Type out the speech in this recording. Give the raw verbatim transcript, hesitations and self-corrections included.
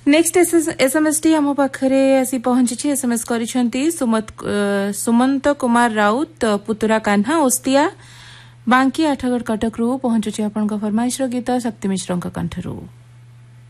Next SMS T आम पाखरे आसी पहुंची एसएमएस करिसेंती सुमत सुमंत कुमार राउत पुतुरा कान्हा ओस्तिया बांकी आठगढ़ कटक रु पहुंचुची आपन फरमाइश गीत शक्ति मिश्र कंठरू।